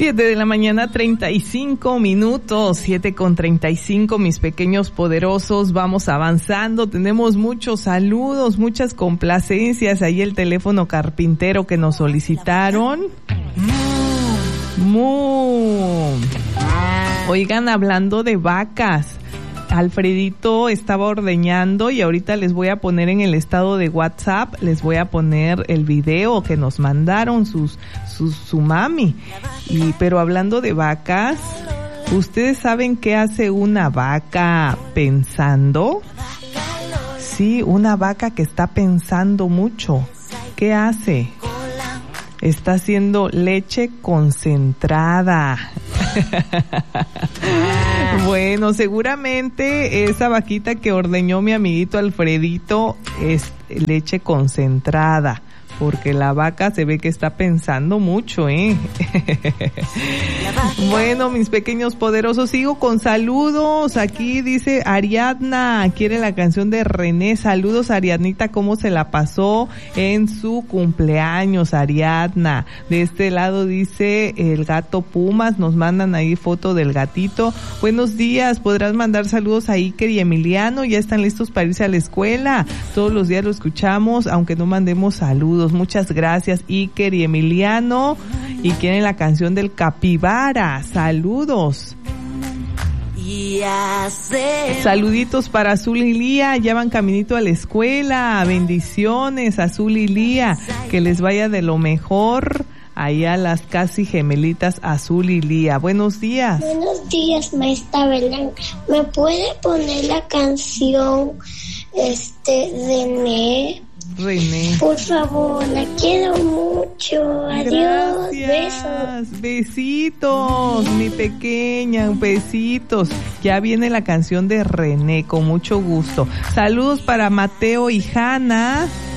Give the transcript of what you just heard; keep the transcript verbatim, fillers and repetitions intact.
Siete de la mañana, treinta y cinco minutos, siete con treinta y cinco, mis pequeños poderosos, vamos avanzando, tenemos muchos saludos, muchas complacencias, ahí el teléfono carpintero que nos solicitaron. Mu. Oigan, hablando de vacas, Alfredito estaba ordeñando y ahorita les voy a poner en el estado de WhatsApp, les voy a poner el video que nos mandaron sus, sus su mami. Y pero hablando de vacas, ¿ustedes saben qué hace una vaca pensando? Sí, una vaca que está pensando mucho. ¿Qué hace? Está haciendo leche concentrada. Bueno, seguramente esa vaquita que ordeñó mi amiguito Alfredito es leche concentrada, porque la vaca se ve que está pensando mucho, ¿eh? Bueno, mis pequeños poderosos, sigo con saludos. Aquí dice Ariadna, quiere la canción de René. Saludos, Ariadnita, ¿cómo se la pasó en su cumpleaños, Ariadna? De este lado dice el gato Pumas, nos mandan ahí foto del gatito. Buenos días, podrás mandar saludos a Iker y Emiliano, ya están listos para irse a la escuela. Todos los días lo escuchamos, aunque no mandemos saludos. Muchas gracias, Iker y Emiliano. Y quieren la canción del Capibara. Saludos. Saluditos para Azul y Lía, ya van caminito a la escuela. Bendiciones, Azul y Lía, que les vaya de lo mejor allá las casi gemelitas Azul y Lía. Buenos días. Buenos días, maestra Belén. ¿Me puede poner la canción este René? René. Por favor, la quiero mucho. Adiós. Gracias. Besos. Besitos, mi pequeña, besitos. Ya viene la canción de René, con mucho gusto. Saludos para Mateo y Hanna.